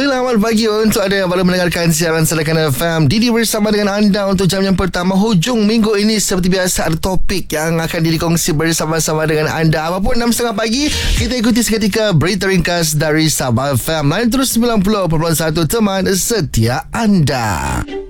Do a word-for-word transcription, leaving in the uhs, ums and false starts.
Selamat pagi untuk anda yang baru mendengarkan siaran Sarakan F M. Didi bersama dengan anda untuk jam yang pertama hujung minggu ini. Seperti biasa ada topik yang akan dikongsi bersama-sama dengan anda. Apapun enam tiga puluh pagi, kita ikuti seketika berita ringkas dari Sabah F M. Lain terus sembilan puluh perpuluhan satu teman setia anda.